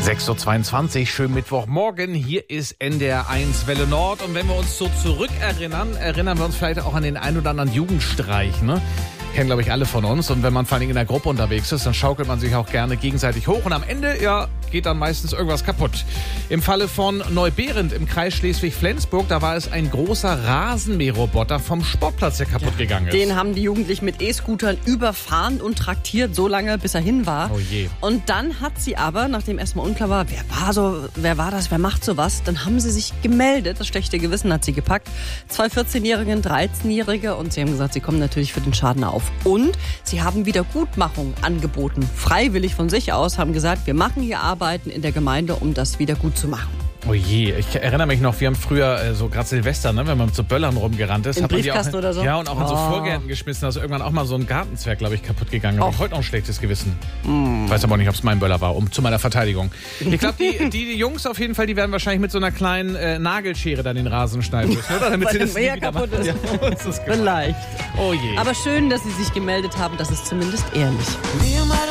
6.22 Uhr, schönen Mittwochmorgen. Hier ist NDR1 Welle Nord. Und wenn wir uns so zurückerinnern, erinnern wir uns vielleicht auch an den ein oder anderen Jugendstreich, ne? Kennen, glaube ich, alle von uns. Und wenn man vor allem in der Gruppe unterwegs ist, dann schaukelt man sich auch gerne gegenseitig hoch. Und am Ende, ja, geht dann meistens irgendwas kaputt. Im Falle von Neubehrend im Kreis Schleswig-Flensburg, da war es ein großer Rasenmäherroboter vom Sportplatz, der kaputt gegangen ist. Den haben die Jugendlichen mit E-Scootern überfahren und traktiert, so lange, bis er hin war. Oh je. Und dann hat sie aber, nachdem erstmal unklar war, wer war das, wer macht sowas, dann haben sie sich gemeldet. Das schlechte Gewissen hat sie gepackt. 2 14-Jährige, 13-Jährige, und sie haben gesagt, sie kommen natürlich für den Schaden auf. Und sie haben Wiedergutmachung angeboten. Freiwillig von sich aus, haben gesagt, wir machen hier Arbeiten in der Gemeinde, um das wieder gut zu machen. Oh je, ich erinnere mich noch, wir haben früher so gerade Silvester, ne, wenn man mit so Böllern rumgerannt ist. Im Briefkasten oder so? Ja, und auch in so Vorgärten geschmissen. Also irgendwann auch mal so ein Gartenzwerg, glaube ich, kaputt gegangen. Habe ich heute noch ein schlechtes Gewissen. Weiß aber auch nicht, ob es mein Böller war, zu meiner Verteidigung. Ich glaube, die Jungs auf jeden Fall, die werden wahrscheinlich mit so einer kleinen Nagelschere dann den Rasen schneiden müssen, oder? Damit sie das nie wieder kaputt ist. Ja, das ist Vielleicht. Oh je. Aber schön, dass sie sich gemeldet haben, das ist zumindest ehrlich.